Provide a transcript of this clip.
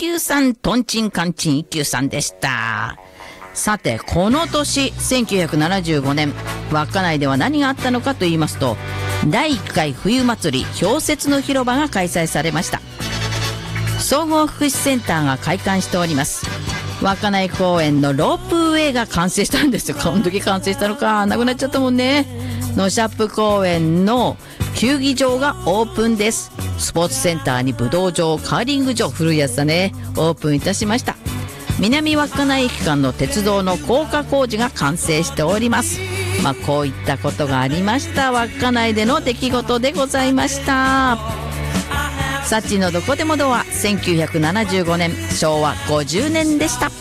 級さん、トンチンカンチン一級さんでした。さて、この年、1975年、稚内では何があったのかと言いますと、第1回冬祭り氷雪の広場が開催されました。総合福祉センターが開館しております。稚内公園のロープウェイが完成したんですよ。この時完成したのか、なくなっちゃったもんね。ノシャップ公園の球技場がオープンです。スポーツセンターに武道場、カーリング場、古いやつだね、オープンいたしました。南稚内駅間の鉄道の高架工事が完成しております。こういったことがありました。稚内での出来事でございました。サチのどこでもドア、1975年、昭和50年でした。